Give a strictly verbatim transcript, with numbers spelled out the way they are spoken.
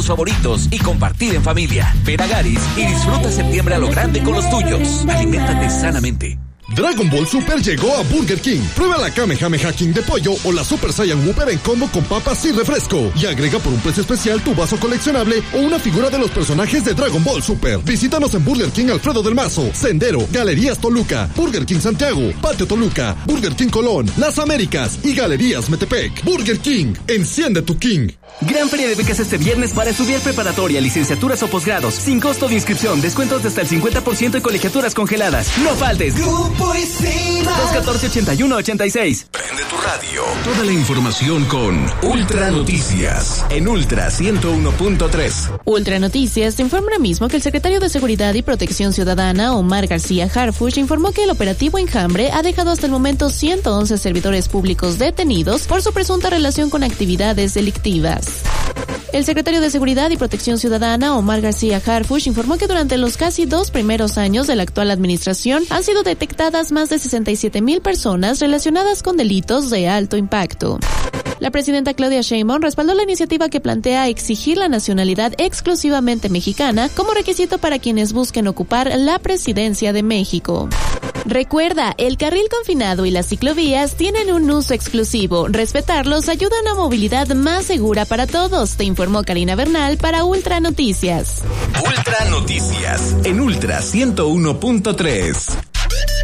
favoritos y compartir en familia. Ven a Garis y disfruta septiembre a lo grande con los tuyos. Aliméntate sanamente. Dragon Ball Super llegó a Burger King. Prueba la Kamehameha King de pollo o la Super Saiyan Whopper en combo con papas y refresco. Y agrega por un precio especial tu vaso coleccionable o una figura de los personajes de Dragon Ball Super. Visítanos en Burger King Alfredo del Mazo, Sendero, Galerías Toluca, Burger King Santiago, Patio Toluca, Burger King Colón, Las Américas y Galerías Metepec. Burger King, enciende tu King. Gran feria de becas este viernes para estudiar preparatoria, licenciaturas o posgrados. Sin costo de inscripción, descuentos de hasta el cincuenta por ciento y colegiaturas congeladas. No faltes. Grupo Isima. dos catorce ochenta y uno ochenta y seis. Prende tu radio. Toda la información con Ultra Noticias en Ultra ciento uno punto tres. Ultra Noticias te informa ahora mismo que el secretario de Seguridad y Protección Ciudadana, Omar García Harfuch, informó que el operativo Enjambre ha dejado hasta el momento ciento once servidores públicos detenidos por su presunta relación con actividades delictivas. El secretario de Seguridad y Protección Ciudadana, Omar García Harfuch, informó que durante los casi dos primeros años de la actual administración han sido detectadas más de sesenta y siete mil personas relacionadas con delitos de alto impacto. La presidenta Claudia Sheinbaum respaldó la iniciativa que plantea exigir la nacionalidad exclusivamente mexicana como requisito para quienes busquen ocupar la presidencia de México. Recuerda, el carril confinado y las ciclovías tienen un uso exclusivo. Respetarlos ayuda a una movilidad más segura para todos, te informó Karina Bernal para Ultra Noticias. Ultra Noticias en Ultra ciento uno punto tres.